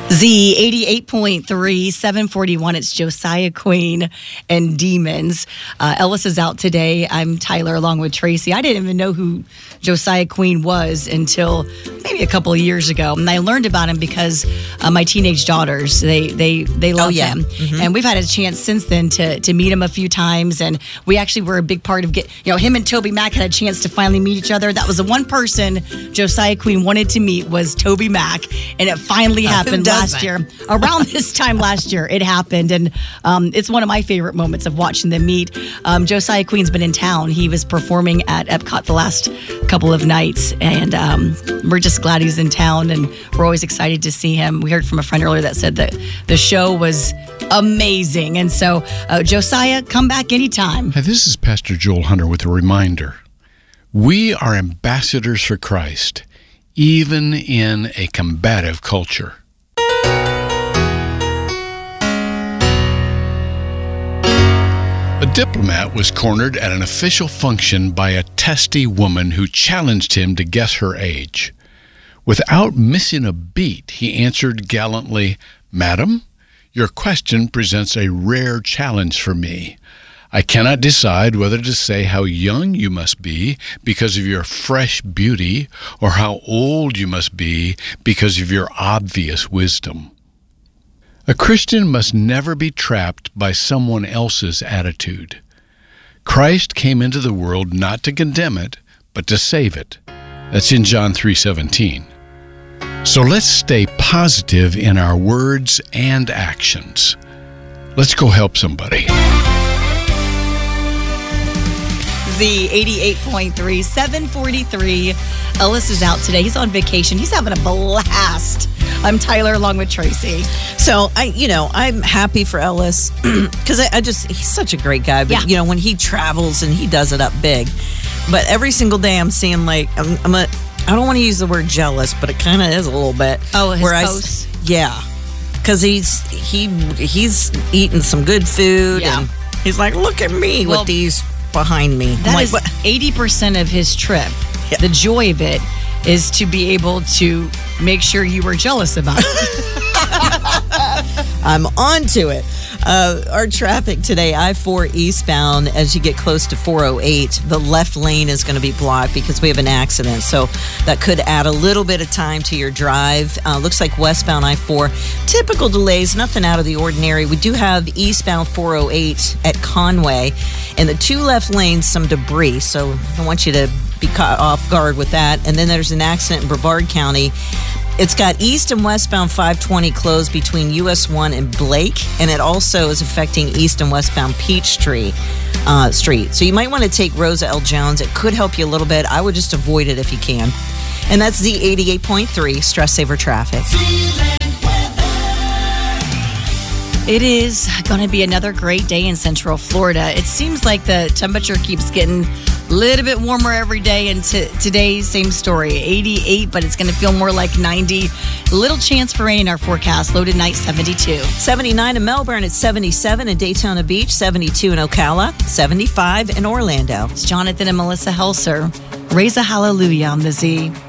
Z 88.3, 741. It's Josiah Queen and Demons. Ellis is out today. I'm Tyler along with Tracy. I didn't even know who Josiah Queen was until maybe a couple of years ago. And I learned about him because my teenage daughters, they love him. Mm-hmm. And we've had a chance since then to meet him a few times. And we actually were a big part of him and Toby Mac had a chance to finally meet each other. That was the one person Josiah Queen wanted to meet was Toby Mac. And it finally happened last year. Around this time last year, it happened. And it's one of my favorite moments of watching them meet. Josiah Queen's been in town. He was performing at Epcot the last couple of nights. And we're just glad he's in town. And we're always excited to see him. We heard from a friend earlier that said that the show was amazing. And so, Josiah, come back anytime. Hi, this is Pastor Joel Hunter with a reminder. We are ambassadors for Christ, even in a combative culture. A diplomat was cornered at an official function by a testy woman who challenged him to guess her age. Without missing a beat, he answered gallantly, "Madam, your question presents a rare challenge for me. I cannot decide whether to say how young you must be because of your fresh beauty or how old you must be because of your obvious wisdom." A Christian must never be trapped by someone else's attitude. Christ came into the world not to condemn it, but to save it. That's in John 3:17. So let's stay positive in our words and actions. Let's go help somebody. Z 88.3, 743. Ellis is out today. He's on vacation. He's having a blast. I'm Tyler along with Tracy. So I'm happy for Ellis because he's such a great guy. But when he travels and he does it up big, but every single day I'm seeing I don't want to use the word jealous, but it kind of is a little bit. Oh, his posts? Because he's eating some good food and he's like, look at me with these behind me. That is 80% of his trip. Yeah. The joy of it is to be able to make sure you were jealous about it. I'm on to it. Our traffic today, I-4 eastbound, as you get close to 408, the left lane is going to be blocked because we have an accident. So that could add a little bit of time to your drive. Looks like westbound I-4, typical delays, nothing out of the ordinary. We do have eastbound 408 at Conway, and the two left lanes, some debris. So I want you to be caught off guard with that. And then there's an accident in Brevard County. It's got east and westbound 520 closed between US 1 and Blake, and it also is affecting east and westbound Peachtree Street. So you might want to take Rosa L. Jones. It could help you a little bit. I would just avoid it if you can. And that's the 88.3 Stress Saver Traffic. It is going to be another great day in Central Florida. It seems like the temperature keeps getting a little bit warmer every day, and today, same story, 88, but it's going to feel more like 90. Little chance for rain in our forecast, low tonight 72. 79 in Melbourne, it's 77 in Daytona Beach, 72 in Ocala, 75 in Orlando. It's Jonathan and Melissa Helser. Raise a hallelujah on the Z.